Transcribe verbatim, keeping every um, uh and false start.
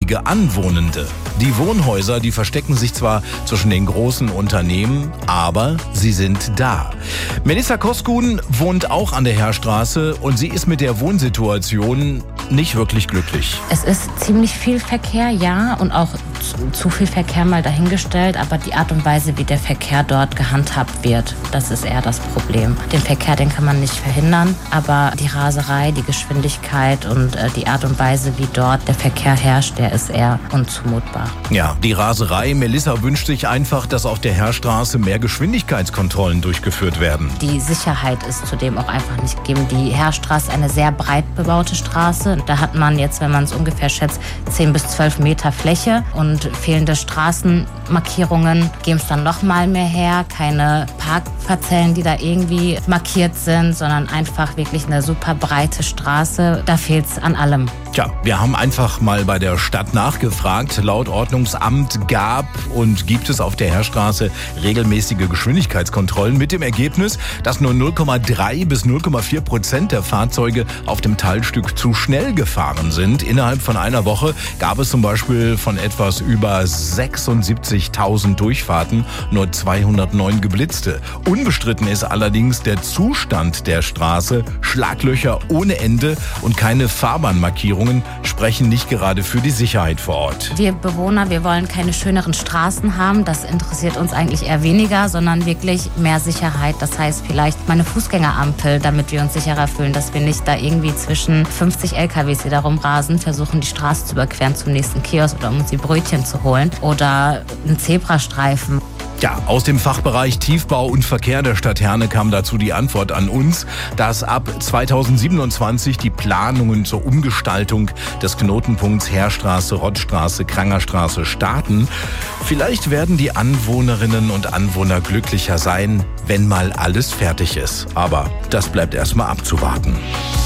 wenige Anwohnende. Die Wohnhäuser, die verstecken sich zwar zwischen den großen Unternehmen, aber sie sind da. Melissa Koskun wohnt auch an der Heerstraße und sie ist mit der Wohnsituation nicht wirklich glücklich. Es ist ziemlich viel Verkehr, ja, und auch zu, zu viel Verkehr mal dahingestellt, aber die Art und Weise, wie der Verkehr dort gehandhabt wird, das ist eher das Problem. Den Verkehr, den kann man nicht verhindern, aber die Raserei, die Geschwindigkeit und äh, die Art und Weise, wie dort der Verkehr herrscht, der ist eher unzumutbar. Ja, die Raserei. Melissa wünscht sich einfach, dass auf der Heerstraße mehr Geschwindigkeitskontrollen durchgeführt werden. Die Sicherheit ist zudem auch einfach nicht gegeben. Die Heerstraße ist eine sehr breit bebaute Straße. Da hat man jetzt, wenn man es ungefähr schätzt, zehn bis zwölf Meter Fläche und fehlende Straßenmarkierungen geben es dann noch mal mehr her. Keine Parkparzellen, die da irgendwie markiert sind, sondern einfach wirklich eine super breite Straße. Da fehlt es an allem. Tja, wir haben einfach mal bei der Stadt nachgefragt. Laut Ordnungsamt gab und gibt es auf der Heerstraße regelmäßige Geschwindigkeitskontrollen mit dem Ergebnis, dass nur null Komma drei bis null Komma vier Prozent der Fahrzeuge auf dem Teilstück zu schnell gefahren sind. Innerhalb von einer Woche gab es zum Beispiel von etwas über sechsundsiebzigtausend Durchfahrten nur zweihundertneun geblitzte. Unbestritten ist allerdings der Zustand der Straße. Schlaglöcher ohne Ende und keine Fahrbahnmarkierungen sprechen nicht gerade für die Sicherheit vor Ort. Wir Bewohner, wir wollen keine schöneren Straßen haben. Das interessiert uns eigentlich eher weniger, sondern wirklich mehr Sicherheit. Das heißt vielleicht mal eine Fußgängerampel, damit wir uns sicherer fühlen, dass wir nicht da irgendwie zwischen fünfzig L K Ws, die da rumrasen, versuchen, die Straße zu überqueren zum nächsten Kiosk oder um uns die Brötchen zu holen. Oder einen Zebrastreifen. Ja, aus dem Fachbereich Tiefbau und Verkehr der Stadt Herne kam dazu die Antwort an uns, dass ab zweitausendsiebenundzwanzig die Planungen zur Umgestaltung des Knotenpunkts Heerstraße, Rottstraße, Krangerstraße starten. Vielleicht werden die Anwohnerinnen und Anwohner glücklicher sein, wenn mal alles fertig ist. Aber das bleibt erstmal abzuwarten.